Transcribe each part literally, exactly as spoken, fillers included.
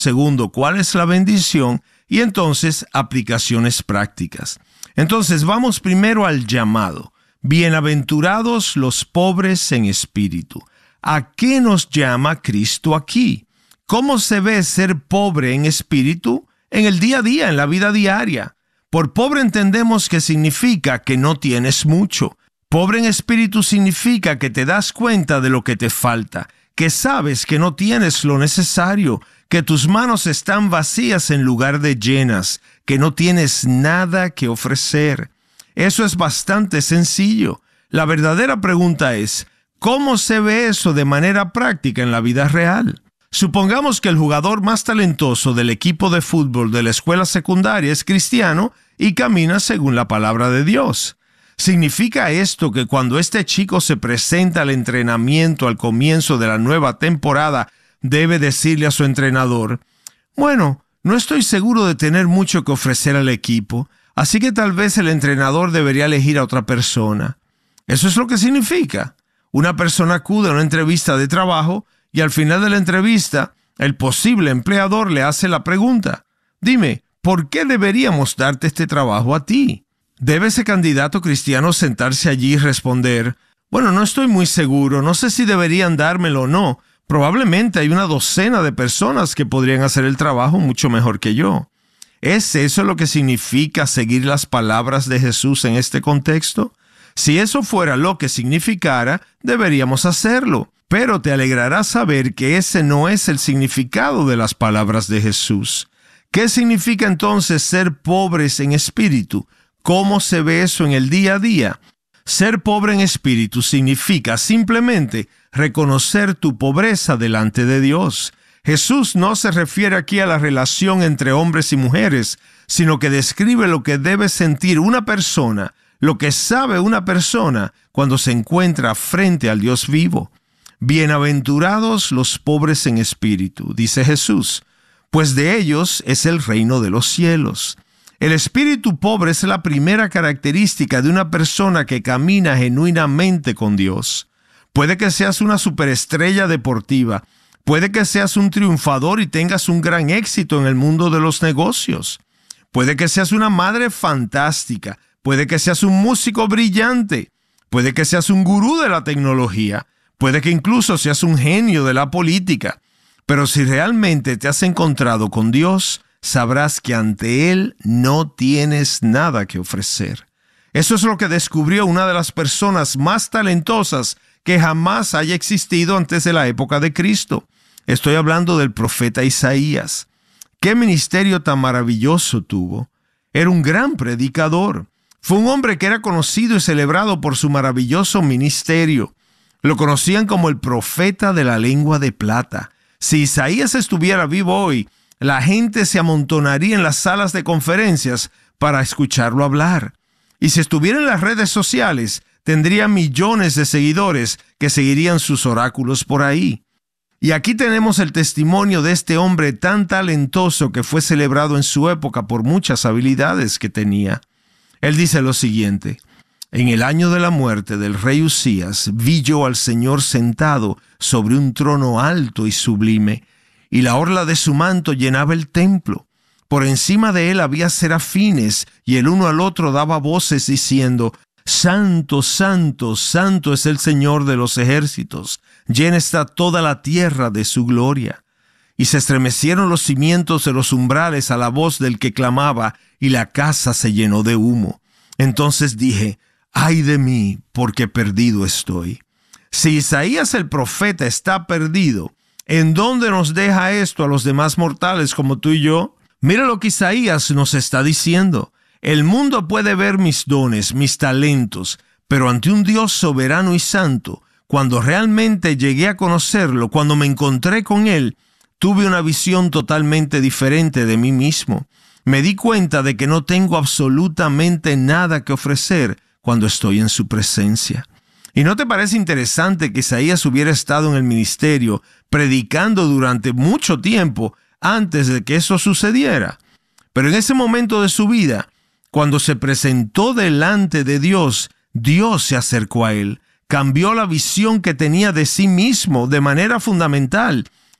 Segundo, ¿cuál es la bendición? Y entonces, aplicaciones prácticas. Entonces, vamos primero al llamado. Bienaventurados los pobres en espíritu. ¿A qué nos llama Cristo aquí? ¿Cómo se ve ser pobre en espíritu? En el día a día, en la vida diaria. Por pobre entendemos que significa que no tienes mucho. Pobre en espíritu significa que te das cuenta de lo que te falta, que sabes que no tienes lo necesario, que tus manos están vacías en lugar de llenas, que no tienes nada que ofrecer. Eso es bastante sencillo. La verdadera pregunta es, ¿cómo se ve eso de manera práctica en la vida real? Supongamos que el jugador más talentoso del equipo de fútbol de la escuela secundaria es cristiano y camina según la palabra de Dios. ¿Significa esto que cuando este chico se presenta al entrenamiento al comienzo de la nueva temporada, debe decirle a su entrenador, bueno, no estoy seguro de tener mucho que ofrecer al equipo, así que tal vez el entrenador debería elegir a otra persona? Eso es lo que significa. Una persona acude a una entrevista de trabajo y al final de la entrevista, el posible empleador le hace la pregunta, dime, ¿por qué deberíamos darte este trabajo a ti? ¿Debe ese candidato cristiano sentarse allí y responder, bueno, no estoy muy seguro, no sé si deberían dármelo o no? Probablemente hay una docena de personas que podrían hacer el trabajo mucho mejor que yo. ¿Es eso lo que significa seguir las palabras de Jesús en este contexto? Si eso fuera lo que significara, deberíamos hacerlo. Pero te alegrará saber que ese no es el significado de las palabras de Jesús. ¿Qué significa entonces ser pobres en espíritu? ¿Cómo se ve eso en el día a día? Ser pobre en espíritu significa simplemente reconocer tu pobreza delante de Dios. Jesús no se refiere aquí a la relación entre hombres y mujeres, sino que describe lo que debe sentir una persona, lo que sabe una persona cuando se encuentra frente al Dios vivo. Bienaventurados los pobres en espíritu, dice Jesús, pues de ellos es el reino de los cielos. El espíritu pobre es la primera característica de una persona que camina genuinamente con Dios. Puede que seas una superestrella deportiva, puede que seas un triunfador y tengas un gran éxito en el mundo de los negocios. Puede que seas una madre fantástica, puede que seas un músico brillante, puede que seas un gurú de la tecnología, puede que incluso seas un genio de la política. Pero si realmente te has encontrado con Dios, sabrás que ante Él no tienes nada que ofrecer. Eso es lo que descubrió una de las personas más talentosas que jamás haya existido antes de la época de Cristo. Estoy hablando del profeta Isaías. ¿Qué ministerio tan maravilloso tuvo? Era un gran predicador. Fue un hombre que era conocido y celebrado por su maravilloso ministerio. Lo conocían como el profeta de la lengua de plata. Si Isaías estuviera vivo hoy, la gente se amontonaría en las salas de conferencias para escucharlo hablar. Y si estuviera en las redes sociales, tendría millones de seguidores que seguirían sus oráculos por ahí. Y aquí tenemos el testimonio de este hombre tan talentoso que fue celebrado en su época por muchas habilidades que tenía. Él dice lo siguiente: en el año de la muerte del rey Usías, vi yo al Señor sentado sobre un trono alto y sublime, y la orla de su manto llenaba el templo. Por encima de él había serafines, y el uno al otro daba voces diciendo: Santo, santo, santo es el Señor de los ejércitos, llena está toda la tierra de su gloria. Y se estremecieron los cimientos de los umbrales a la voz del que clamaba, y la casa se llenó de humo. Entonces dije: ¡ay de mí, porque perdido estoy! Si Isaías el profeta está perdido, ¿en dónde nos deja esto a los demás mortales como tú y yo? Mira lo que Isaías nos está diciendo. El mundo puede ver mis dones, mis talentos, pero ante un Dios soberano y santo, cuando realmente llegué a conocerlo, cuando me encontré con Él, tuve una visión totalmente diferente de mí mismo. Me di cuenta de que no tengo absolutamente nada que ofrecer cuando estoy en su presencia. ¿Y no te parece interesante que Isaías hubiera estado en el ministerio predicando durante mucho tiempo antes de que eso sucediera? Pero en ese momento de su vida, cuando se presentó delante de Dios, Dios se acercó a él, cambió la visión que tenía de sí mismo de manera fundamental.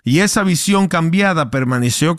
Y esa visión cambiada permaneció